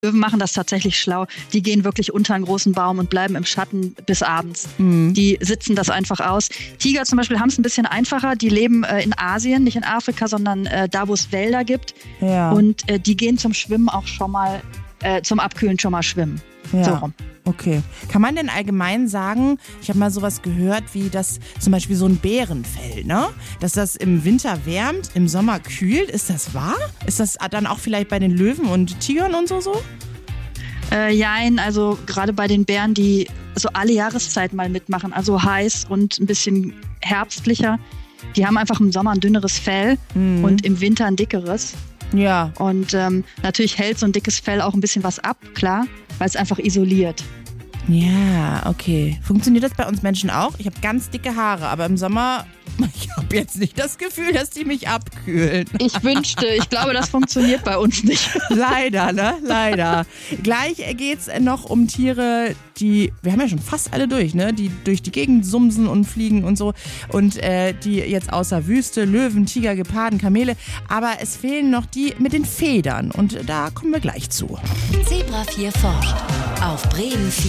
Löwen machen das tatsächlich schlau. Die gehen wirklich unter einen großen Baum und bleiben im Schatten bis abends. Die sitzen das einfach aus. Tiger zum Beispiel haben es ein bisschen einfacher. Die leben in Asien, nicht in Afrika, sondern da, wo es Wälder gibt. Ja. Und die gehen zum Schwimmen auch schon mal, zum Abkühlen schon mal schwimmen. Ja. So rum. Okay. Kann man denn allgemein sagen, ich habe mal sowas gehört, wie das zum Beispiel so ein Bärenfell, ne? Dass das im Winter wärmt, im Sommer kühlt. Ist das wahr? Ist das dann auch vielleicht bei den Löwen und Tigern und so? Jein, also gerade bei den Bären, die so alle Jahreszeiten mal mitmachen, also heiß und ein bisschen herbstlicher, die haben einfach im Sommer ein dünneres Fell und im Winter ein dickeres. Ja. Und natürlich hält so ein dickes Fell auch ein bisschen was ab, klar, weil es einfach isoliert. Ja, okay. Funktioniert das bei uns Menschen auch? Ich habe ganz dicke Haare, aber im Sommer, ich habe jetzt nicht das Gefühl, dass die mich abkühlen. Ich wünschte, ich glaube, das funktioniert bei uns nicht. Leider, ne? Leider. Gleich geht's noch um Tiere, wir haben ja schon fast alle durch, ne? Die durch die Gegend sumsen und fliegen und so. Und die jetzt außer Wüste, Löwen, Tiger, Geparden, Kamele. Aber es fehlen noch die mit den Federn. Und da kommen wir gleich zu. Zebra 4 forscht auf Bremen 4.